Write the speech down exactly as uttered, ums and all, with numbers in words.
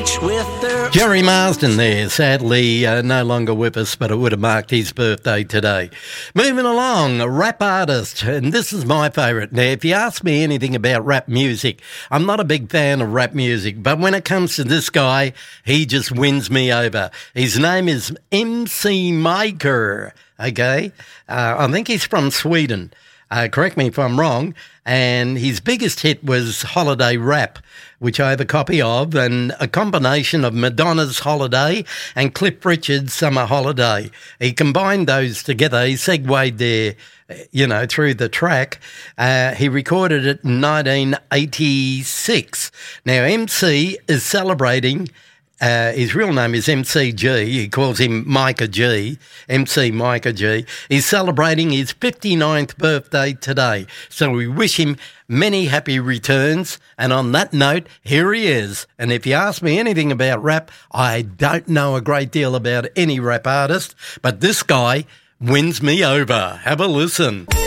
With their Jerry Marsden there, sadly uh, no longer with us, but it would have marked his birthday today. Moving along, a rap artist, and this is my favourite. Now, if you ask me anything about rap music, I'm not a big fan of rap music, but when it comes to this guy, he just wins me over. His name is M C Mike, okay? Uh, I think he's from Sweden. Uh, correct me if I'm wrong. And his biggest hit was Holiday Rap, which I have a copy of, and a combination of Madonna's Holiday and Cliff Richard's Summer Holiday. He combined those together. He segued there, you know, through the track. Uh, he recorded it in nineteen eighty-six. Now, M C is celebrating... Uh, his real name is M C G. He calls him Micah G. M C Micah G. He's celebrating his fifty-ninth birthday today. So we wish him many happy returns. And on that note, here he is. And if you ask me anything about rap, I don't know a great deal about any rap artist, but this guy wins me over. Have a listen.